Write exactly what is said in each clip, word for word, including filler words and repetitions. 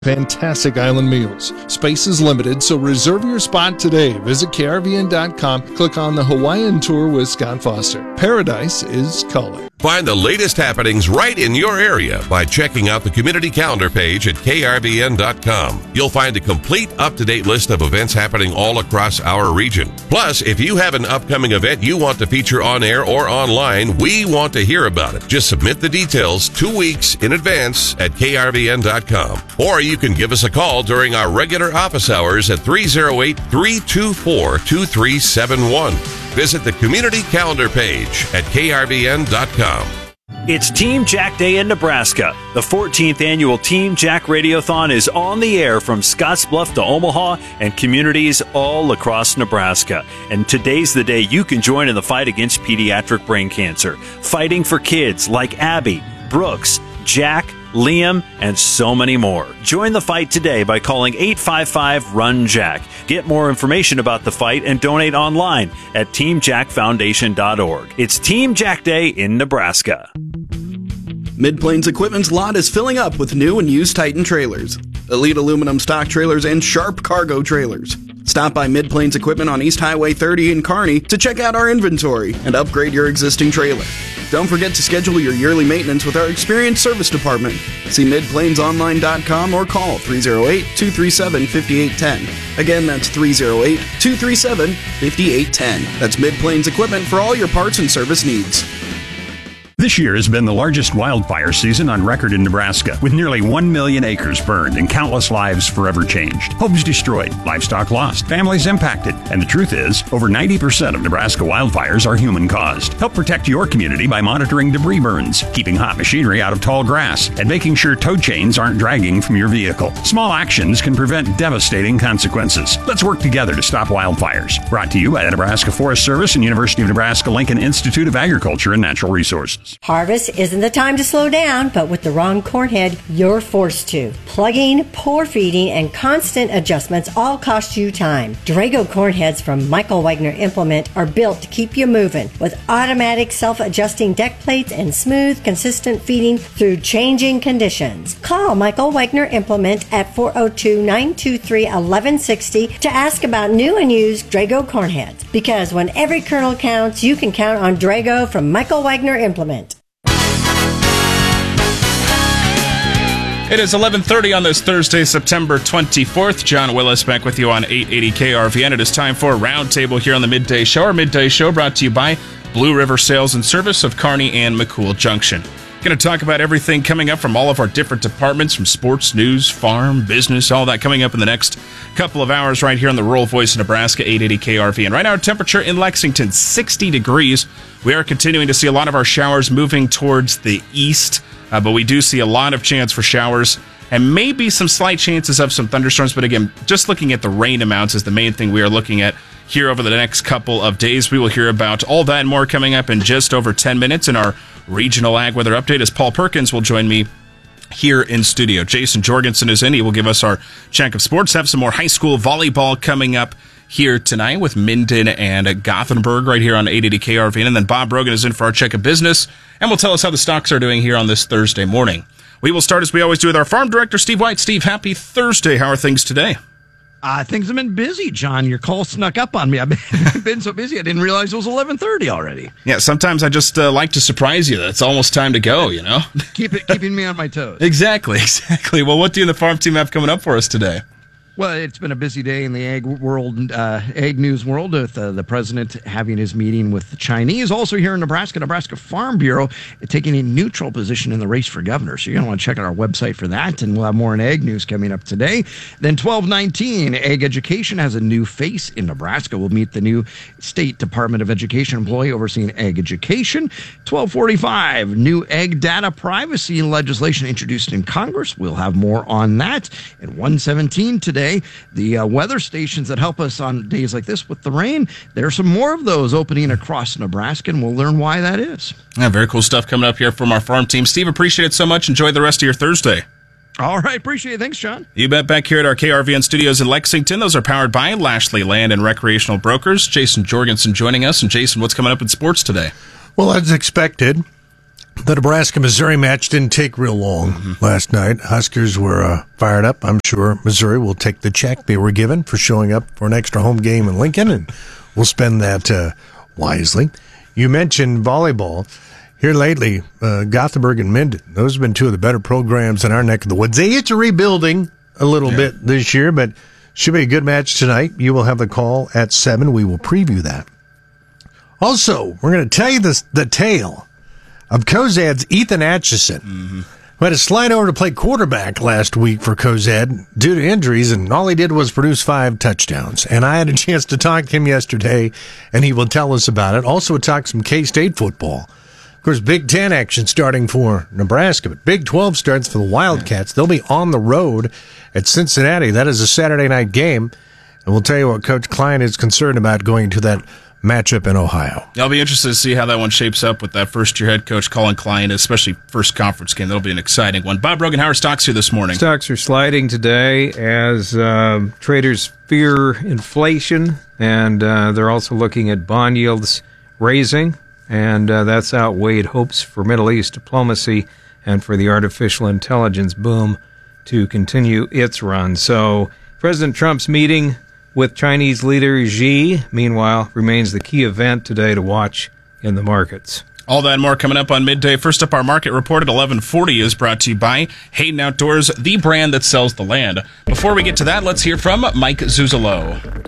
Fantastic island meals. Space is limited, so reserve your spot today. Visit K R V N dot com. Click on the Hawaiian Tour with Scott Foster. Paradise is calling. Find the latest happenings right in your area by checking out the community calendar page at K R V N dot com. You'll find a complete, up-to-date list of events happening all across our region. Plus, if you have an upcoming event you want to feature on air or online, we want to hear about it. Just submit the details two weeks in advance at K R V N dot com. Or you can give us a call during our regular office hours at three oh eight, three two four, two three seven one. Visit the community calendar page at K R V N dot com. It's Team Jack Day in Nebraska. The fourteenth annual Team Jack Radiothon is on the air from Scottsbluff to Omaha and communities all across Nebraska. And today's the day you can join in the fight against pediatric brain cancer. Fighting for kids like Abby, Brooks, Jack, Liam, and so many more. Join the fight today by calling eight five five, R U N Jack. Get more information about the fight and donate online at team jack foundation dot org. It's Team Jack Day in Nebraska. Mid-Plains Equipment's lot is filling up with new and used Titan trailers, Elite aluminum stock trailers, and Sharp cargo trailers. Stop by Mid-Plains Equipment on East Highway thirty in Kearney to check out our inventory and upgrade your existing trailer. Don't forget to schedule your yearly maintenance with our experienced service department. See mid plains online dot com or call three oh eight, two three seven, five eight one zero. Again, that's three oh eight, two three seven, five eight one zero. That's Mid-Plains Equipment for all your parts and service needs. This year has been the largest wildfire season on record in Nebraska, with nearly one million acres burned and countless lives forever changed. Homes destroyed, livestock lost, families impacted. And the truth is, over ninety percent of Nebraska wildfires are human-caused. Help protect your community by monitoring debris burns, keeping hot machinery out of tall grass, and making sure tow chains aren't dragging from your vehicle. Small actions can prevent devastating consequences. Let's work together to stop wildfires. Brought to you by the Nebraska Forest Service and University of Nebraska-Lincoln Institute of Agriculture and Natural Resources. Harvest isn't the time to slow down, but with the wrong corn head, you're forced to. Plugging, poor feeding, and constant adjustments all cost you time. Drago corn heads from Michael Wagner Implement are built to keep you moving with automatic self-adjusting deck plates and smooth, consistent feeding through changing conditions. Call Michael Wagner Implement at four oh two, nine two three, one one six oh to ask about new and used Drago corn heads. Because when every kernel counts, you can count on Drago from Michael Wagner Implement. It is eleven thirty on this Thursday, September twenty-fourth. John Willis back with you on eight eighty K R V N. It is time for a roundtable here on the Midday Show. Our Midday Show brought to you by Blue River Sales and Service of Kearney and McCool Junction. Going to talk about everything coming up from all of our different departments, from sports, news, farm, business, all that coming up in the next couple of hours right here on the Rural Voice of Nebraska, eight eighty K R V N. Right now, our temperature in Lexington, sixty degrees. We are continuing to see a lot of our showers moving towards the east. Uh, but we do see a lot of chance for showers and maybe some slight chances of some thunderstorms. But again, just looking at the rain amounts is the main thing we are looking at here over the next couple of days. We will hear about all that and more coming up in just over ten minutes in our regional ag weather update as Paul Perkins will join me here in studio. Jason Jorgensen is in. He will give us our check of sports. Have some more high school volleyball coming up here tonight with Minden and Gothenburg right here on eight eighty K R V N. And then Bob Rogan is in for our check of business and will tell us how the stocks are doing here on this Thursday morning. We will start as we always do with our farm director, Steve White. Steve, happy Thursday. How are things today? Uh, things have been busy, John. Your call snuck up on me. I've been, been so busy, I didn't realize it was eleven thirty already. Yeah, sometimes I just uh, like to surprise you. It's almost time to go, you know? Keep it, keeping me on my toes. Exactly, exactly. Well, what do you and the farm team have coming up for us today? Well, it's been a busy day in the ag world, uh, ag news world, with uh, the president having his meeting with the Chinese. Also here in Nebraska, Nebraska Farm Bureau taking a neutral position in the race for governor. So you're going to want to check out our website for that, and we'll have more in ag news coming up today. Then twelve nineteen, ag education has a new face in Nebraska. We'll meet the new State Department of Education employee overseeing ag education. twelve forty-five, new ag data privacy legislation introduced in Congress. We'll have more on that. And one seventeen today, the uh, weather stations that help us on days like this with the rain, there's some more of those opening across Nebraska, and we'll learn why that is. Yeah, very cool stuff coming up here from our farm team. Steve, appreciate it so much. Enjoy the rest of your Thursday. All right, appreciate it. Thanks, John. You bet. Back here at our K R V N studios in Lexington, those are powered by Lashley Land and Recreational Brokers. Jason Jorgensen joining us. And Jason, what's coming up in sports today? Well, as expected, The Nebraska-Missouri match didn't take real long mm-hmm. last night. Huskers were uh, fired up. I'm sure Missouri will take the check they were given for showing up for an extra home game in Lincoln, and we'll spend that uh, wisely. You mentioned volleyball. Here lately, uh, Gothenburg and Minden, those have been two of the better programs in our neck of the woods. They are rebuilding a little yeah. bit this year, but should be a good match tonight. You will have the call at seven. We will preview that. Also, we're going to tell you this, the tale of Cozad's Ethan Atchison, mm-hmm. who had to slide over to play quarterback last week for Cozad due to injuries, and all he did was produce five touchdowns. And I had a chance to talk to him yesterday, and he will tell us about it. Also, we'll talk some K-State football. Of course, Big Ten action starting for Nebraska, but Big twelve starts for the Wildcats. They'll be on the road at Cincinnati. That is a Saturday night game, and we'll tell you what Coach Klein is concerned about going to that matchup in Ohio. I'll be interested to see how that one shapes up with that first-year head coach, Colin Klein, especially first conference game. That'll be an exciting one. Bob Brogan, how are stocks here this morning? Stocks are sliding today as uh, traders fear inflation, and uh, they're also looking at bond yields raising, and uh, that's outweighed hopes for Middle East diplomacy and for the artificial intelligence boom to continue its run. So President Trump's meeting with Chinese leader Xi, meanwhile, remains the key event today to watch in the markets. All that and more coming up on Midday. First up, our market report at eleven forty is brought to you by Hayden Outdoors, the brand that sells the land. Before we get to that, let's hear from Mike Zuzolo.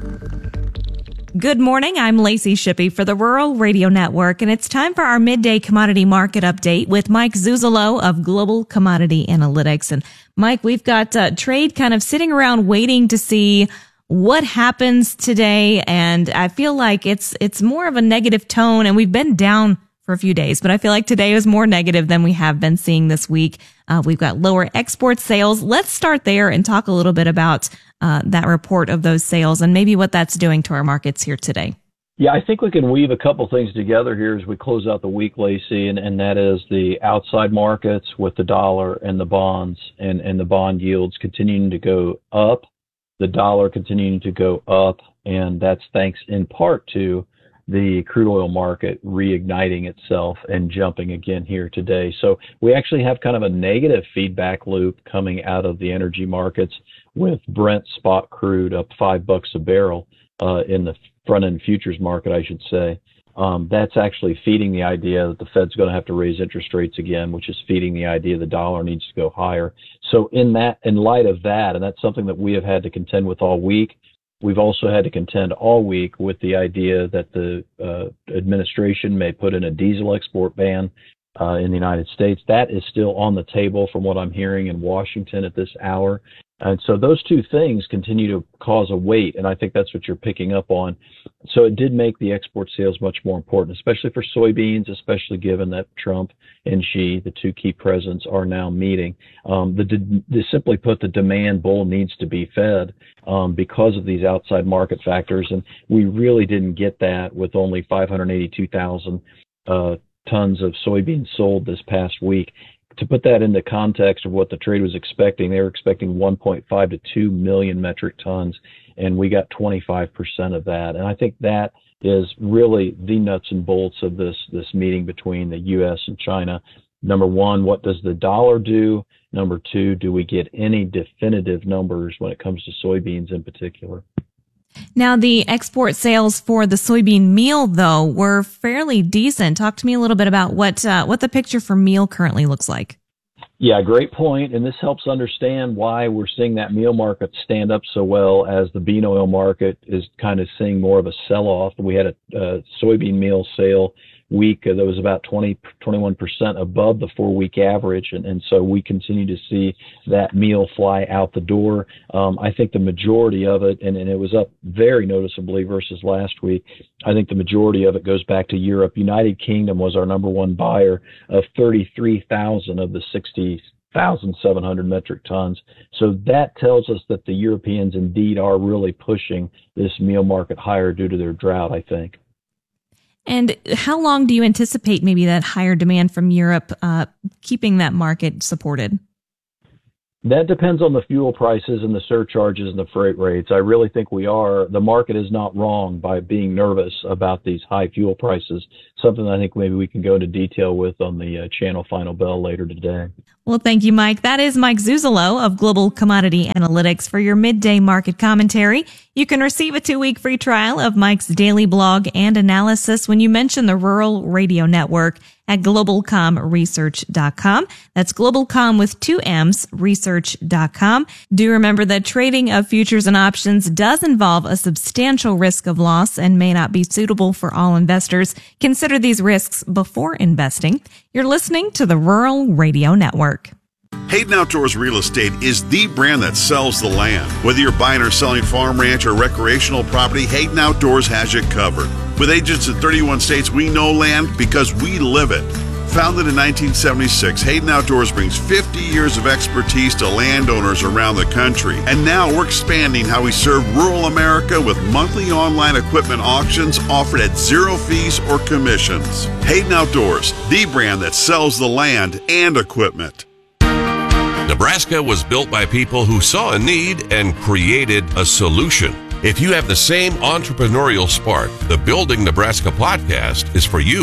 Good morning. I'm Lacey Shippey for the Rural Radio Network, and it's time for our midday commodity market update with Mike Zuzolo of Global Commodity Analytics. And Mike, we've got uh, trade kind of sitting around waiting to see what happens today, and I feel like it's it's more of a negative tone, and we've been down for a few days, but I feel like today is more negative than we have been seeing this week. Uh, we've got lower export sales. Let's start there and talk a little bit about uh, that report of those sales and maybe what that's doing to our markets here today. Yeah, I think we can weave a couple things together here as we close out the week, Lacey, and, and that is the outside markets with the dollar and the bonds and, and the bond yields continuing to go up, the dollar continuing to go up, and that's thanks in part to the crude oil market reigniting itself and jumping again here today. So we actually have kind of a negative feedback loop coming out of the energy markets with Brent spot crude up five bucks a barrel uh, in the front end futures market, I should say. Um, that's actually feeding the idea that the Fed's going to have to raise interest rates again, which is feeding the idea the dollar needs to go higher. So in that, in light of that, and that's something that we have had to contend with all week, we've also had to contend all week with the idea that the uh, administration may put in a diesel export ban uh, in the United States. That is still on the table from what I'm hearing in Washington at this hour. And so those two things continue to cause a weight, and I think that's what you're picking up on. So it did make the export sales much more important, especially for soybeans, especially given that Trump and Xi, the two key presidents, are now meeting. Um, the, the simply put, the demand bull needs to be fed um, because of these outside market factors, and we really didn't get that with only five hundred eighty-two thousand uh, tons of soybeans sold this past week. To put that into context of what the trade was expecting, they were expecting one point five to two million metric tons, and we got twenty-five percent of that. And I think that is really the nuts and bolts of this, this meeting between the U S and China. Number one, what does the dollar do? Number two, do we get any definitive numbers when it comes to soybeans in particular? Now, the export sales for the soybean meal, though, were fairly decent. Talk to me a little bit about what uh, what the picture for meal currently looks like. Yeah, great point. And this helps understand why we're seeing that meal market stand up so well as the bean oil market is kind of seeing more of a sell-off. We had a uh, soybean meal sale week that was about twenty, twenty-one percent above the four-week average. And, and so we continue to see that meal fly out the door. Um, I think the majority of it, and, and it was up very noticeably versus last week, I think the majority of it goes back to Europe. United Kingdom was our number one buyer of thirty-three thousand of the sixty thousand seven hundred metric tons. So that tells us that the Europeans indeed are really pushing this meal market higher due to their drought, I think. And how long do you anticipate maybe that higher demand from Europe uh, keeping that market supported? That depends on the fuel prices and the surcharges and the freight rates. I really think we are. The market is not wrong by being nervous about these high fuel prices, something I think maybe we can go into detail with on the uh, channel Final Bell later today. Well, thank you, Mike. That is Mike Zuzolo of Global Commodity Analytics for your midday market commentary. You can receive a two-week free trial of Mike's daily blog and analysis when you mention the Rural Radio Network at global com research dot com. That's globalcom with two M's, research dot com. Do remember that trading of futures and options does involve a substantial risk of loss and may not be suitable for all investors. Consider these risks before investing. You're listening to the Rural Radio Network. Hayden Outdoors Real Estate is the brand that sells the land. Whether you're buying or selling farm, ranch, or recreational property, Hayden Outdoors has you covered. With agents in thirty-one states, we know land because we live it. Founded in nineteen seventy-six, Hayden Outdoors brings fifty years of expertise to landowners around the country. And now we're expanding how we serve rural America with monthly online equipment auctions offered at zero fees or commissions. Hayden Outdoors, the brand that sells the land and equipment. Nebraska was built by people who saw a need and created a solution. If you have the same entrepreneurial spark, the Building Nebraska podcast is for you.